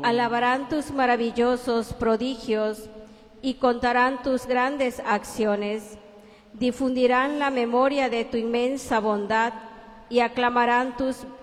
alabarán tus maravillosos prodigios y contarán tus grandes acciones. Difundirán la memoria de tu inmensa bondad y aclamarán tus